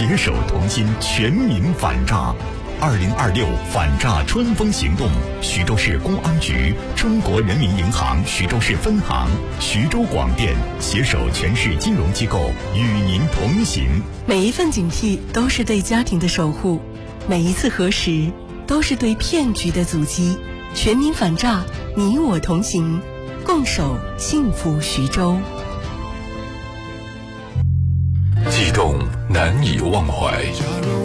携手同心，全民反诈。2026反诈春风行动，徐州市公安局、中国人民银行徐州市分行、徐州广电携手全市金融机构与您同行。 每一份警惕都是对家庭的守护，每一次核实都是对骗局的阻击。全民反诈，你我同行，共守幸福徐州。 激动难以忘怀，